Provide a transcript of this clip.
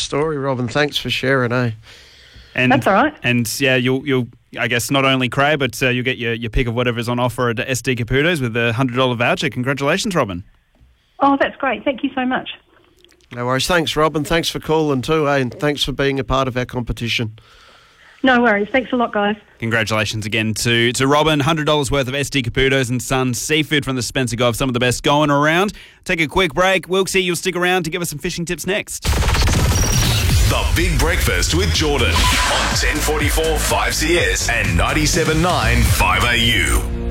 story, Robin. Thanks for sharing, eh? And, That's all right. And yeah, you'll I guess not only cray, but you'll get your pick of whatever's on offer at SD Caputo's with a $100 voucher. Congratulations, Robin. Oh, that's great. Thank you so much. No worries. Thanks, Robin. Thanks for calling too, eh? And thanks for being a part of our competition. No worries. Thanks a lot, guys. Congratulations again to Robin. $100 worth of SD Caputo's and Sons seafood from the Spencer Gov. Some of the best going around. Take a quick break. Wilksy, you'll stick around to give us some fishing tips next. The Big Breakfast with Jordan on 1044 5CS and 97.9 5AU.